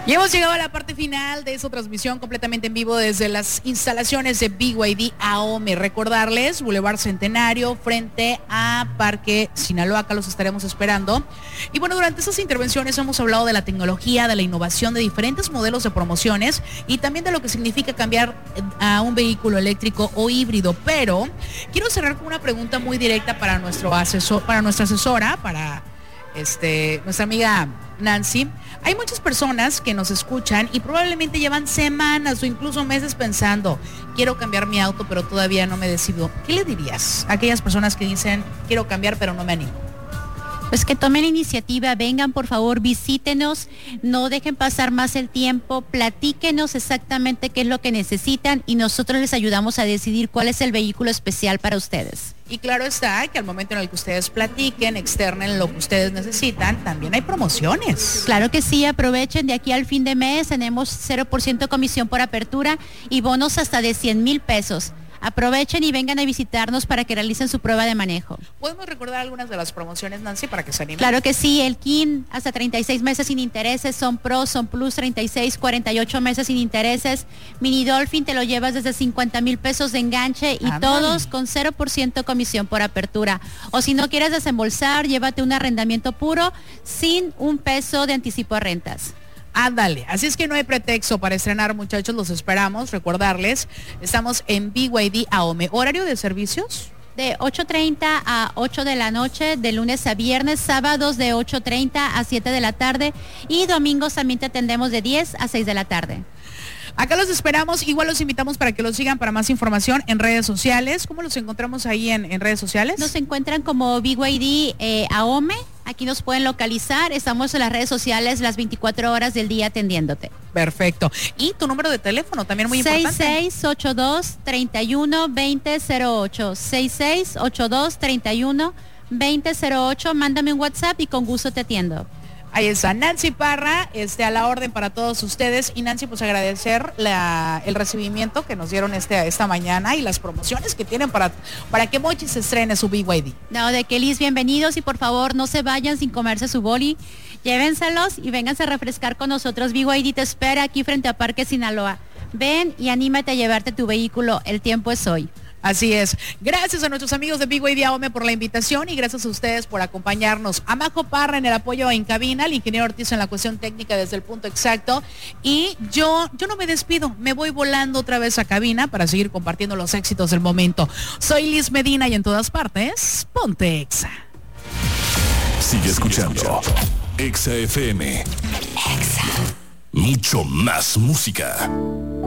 Y hemos llegado a la parte final de esta transmisión completamente en vivo desde las instalaciones de BYD AOME. Recordarles, Boulevard Centenario, frente a Parque Sinaloa, acá los estaremos esperando. Y bueno, durante estas intervenciones hemos hablado de la tecnología, de la innovación, de diferentes modelos de promociones y también de lo que significa cambiar a un vehículo eléctrico o híbrido. Pero quiero cerrar con una pregunta muy directa para nuestro asesor, para nuestra asesora, para nuestra amiga Nancy. Hay muchas personas que nos escuchan y probablemente llevan semanas o incluso meses pensando, quiero cambiar mi auto, pero todavía no me decido. ¿Qué le dirías a aquellas personas que dicen, quiero cambiar, pero no me animo? Pues que tomen la iniciativa, vengan por favor, visítenos, no dejen pasar más el tiempo, platíquenos exactamente qué es lo que necesitan y nosotros les ayudamos a decidir cuál es el vehículo especial para ustedes. Y claro está que al momento en el que ustedes platiquen, externen lo que ustedes necesitan, también hay promociones. Claro que sí, aprovechen, de aquí al fin de mes tenemos 0% comisión por apertura y bonos hasta de 100,000 pesos. Aprovechen y vengan a visitarnos para que realicen su prueba de manejo. ¿Podemos recordar algunas de las promociones, Nancy, para que se animen? Claro que sí, el KIN hasta 36 meses sin intereses, Son Pro, Son Plus 36, 48 meses sin intereses, Mini Dolphin te lo llevas desde 50,000 pesos de enganche y todos con 0% comisión por apertura. O si no quieres desembolsar, llévate un arrendamiento puro sin un peso de anticipo a rentas. Ándale, así es que no hay pretexto para estrenar, muchachos, los esperamos. Recordarles, estamos en BYD AOME. ¿Horario de servicios? De 8:30 a 8 de la noche, de lunes a viernes, sábados de 8:30 a 7 de la tarde y domingos también te atendemos de 10 a 6 de la tarde. Acá los esperamos, igual los invitamos para que los sigan para más información en redes sociales. ¿Cómo los encontramos ahí en redes sociales? Nos encuentran como BYD AOME, aquí nos pueden localizar, estamos en las redes sociales las 24 horas del día atendiéndote. Perfecto. Y tu número de teléfono también muy importante. 6682-312008, 6682-312008, mándame un WhatsApp y con gusto te atiendo. Ahí está Nancy Parra, a la orden para todos ustedes. Y Nancy, pues agradecer el recibimiento que nos dieron esta mañana y las promociones que tienen para que Mochi se estrene su BYD. No, de que Liz, bienvenidos y por favor no se vayan sin comerse su boli. Llévenselos y vénganse a refrescar con nosotros. BYD te espera aquí frente a Parque Sinaloa. Ven y anímate a llevarte tu vehículo. El tiempo es hoy. Así es. Gracias a nuestros amigos de BYD AOME por la invitación y gracias a ustedes por acompañarnos. A Majo Parra en el apoyo en cabina, al ingeniero Ortiz en la cuestión técnica desde el punto exacto. Y yo no me despido, me voy volando otra vez a cabina para seguir compartiendo los éxitos del momento. Soy Liz Medina y en todas partes, ponte Exa. Sigue escuchando Exa FM. Exa. Mucho más música.